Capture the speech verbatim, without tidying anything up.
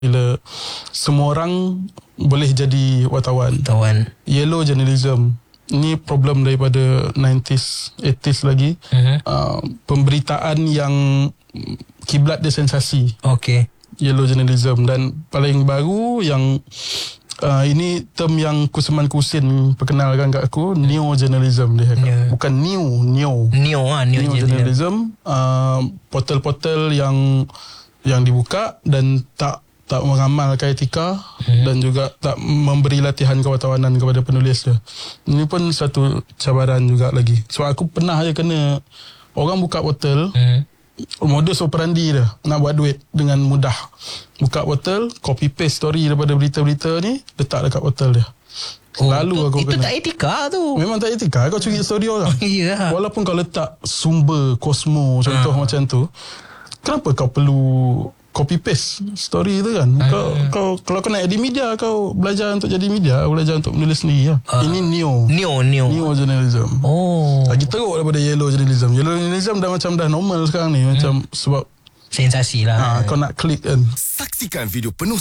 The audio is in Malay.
bila semua orang boleh jadi wartawan. Wartawan. Yellow journalism ni problem daripada nineties, eighties lagi. Uh-huh. Uh, pemberitaan yang kiblat dia sensasi. Okey. Yellow journalism. Dan paling baru yang uh, ini term yang Kusman Kusin perkenalkan kat aku, neo journalism dia cakap. Yeah. Bukan new, neo. Neo ah, neo, Neo journalism. Uh, portal-portal yang yang dibuka dan tak tak mengamalkan etika hmm. dan juga tak memberi latihan kewatawanan kepada penulis dia. Ini pun satu cabaran juga lagi. Sebab aku pernah je kena orang buka portal, hmm. modus operandi dia nak buat duit dengan mudah. Buka portal, copy paste story daripada berita-berita ni, letak dekat portal dia. Selalu oh, aku itu, kena. Itu tak etika tu. Memang tak etika. Kau curi story orang. Yeah. Walaupun kau letak sumber Cosmo contoh uh. macam tu, kenapa kau perlu copy paste story tu kan? Uh. Kau, kau kalau kau nak edit media, kau belajar untuk jadi media, belajar untuk menulis sendiri lah. Uh. Ini neo. Neo, neo. Neo journalism. Oh. Lagi teruk daripada yellow journalism. Yellow journalism dah macam dah normal sekarang ni. Macam hmm. sebab sensasi lah. Ha, kau nak klik kan. Saksikan video penuh